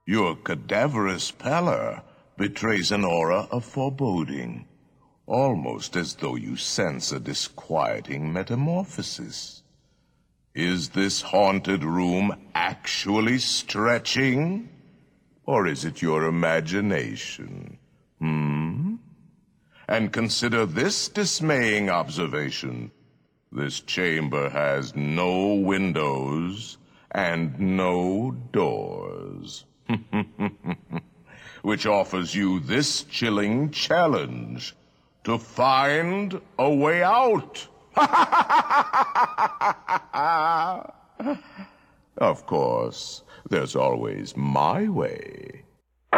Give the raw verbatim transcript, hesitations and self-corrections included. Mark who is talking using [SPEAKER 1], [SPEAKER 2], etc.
[SPEAKER 1] Your cadaverous pallor betrays an aura of foreboding, almost as though you sense a disquieting metamorphosis. Is this haunted room actually stretching? Or is it your imagination? Hmm? And consider this dismaying observation. This chamber has no windows and no doors. Which offers you this chilling challenge to find a way out. Of course, there's always my way.